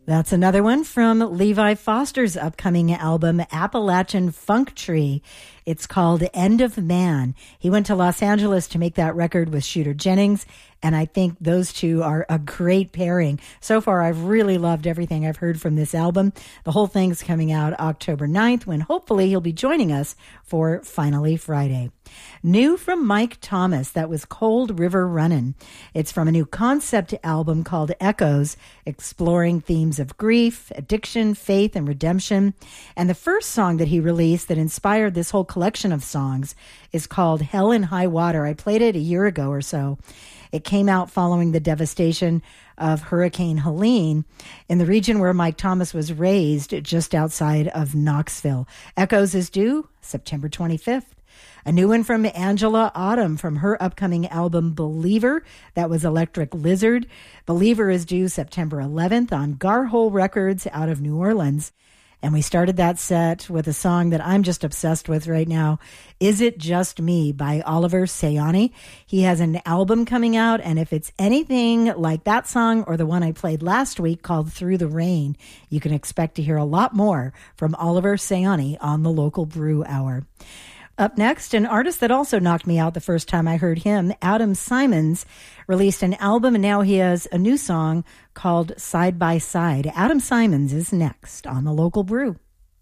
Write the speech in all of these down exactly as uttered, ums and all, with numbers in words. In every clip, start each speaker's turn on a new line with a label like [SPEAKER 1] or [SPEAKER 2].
[SPEAKER 1] That's another one from Levi Foster's upcoming album, Appalachian Funk Tree. It's called End of Man. He went to Los Angeles to make that record with Shooter Jennings, and I think those two are a great pairing. So far, I've really loved everything I've heard from this album. The whole thing's coming out October ninth, when hopefully he'll be joining us for Finally Friday. New from Mike Thomas, that was Cold River Runnin'. It's from a new concept album called Echoes, exploring themes of grief, addiction, faith, and redemption. And the first song that he released that inspired this whole collection of songs is called Hell in High Water. I played it a year ago or so. It came out following the devastation of Hurricane Helene in the region where Mike Thomas was raised, just outside of Knoxville. Echoes is due September twenty-fifth. A new one from Angela Autumn from her upcoming album Believer. That was Electric Lizard. Believer is due September eleventh on Garhole Records out of New Orleans. And we started that set with a song that I'm just obsessed with right now, Is It Just Me by Oliver Sayani. He has an album coming out, and if it's anything like that song or the one I played last week called Through the Rain, you can expect to hear a lot more from Oliver Sayani on the Local Brew Hour. Up next, an artist that also knocked me out the first time I heard him, Adam Simons, released an album, and now he has a new song called Side by Side. Adam Simons is next on The Local Brew.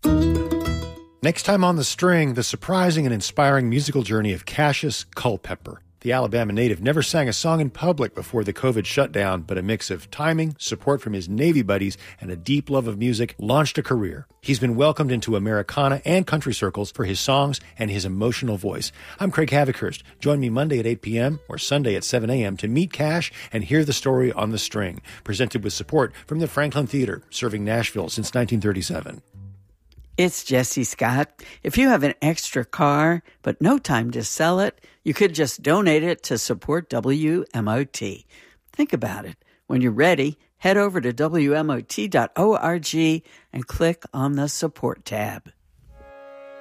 [SPEAKER 2] Next time on The String, the surprising and inspiring musical journey of Cassius Culpepper. The Alabama native never sang a song in public before the COVID shutdown, but a mix of timing, support from his Navy buddies, and a deep love of music launched a career. He's been welcomed into Americana and country circles for his songs and his emotional voice. I'm Craig Havikhurst. Join me Monday at eight p.m. or Sunday at seven a.m. to meet Cash and hear the story on The String, presented with support from the Franklin Theater, serving Nashville since nineteen thirty-seven.
[SPEAKER 3] It's Jesse Scott. If you have an extra car, but no time to sell it, you could just donate it to support W M O T. Think about it. When you're ready, head over to W M O T dot org and click on the support tab.